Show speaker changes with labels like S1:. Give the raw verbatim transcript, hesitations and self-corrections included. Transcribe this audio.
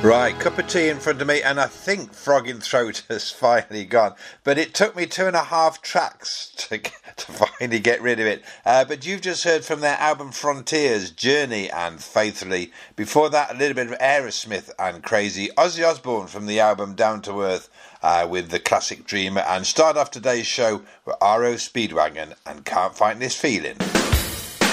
S1: Right, cup of tea in front of me, and I think Frog in Throat has finally gone. But it took me two and a half tracks to, to finally get rid of it. Uh, but you've just heard from their album Frontiers, Journey and Faithfully. Before that, a little bit of Aerosmith and Crazy. Ozzy Osbourne from the album Down to Earth uh, with the classic Dreamer. And start off today's show with R O Speedwagon and Can't Fight This Feeling.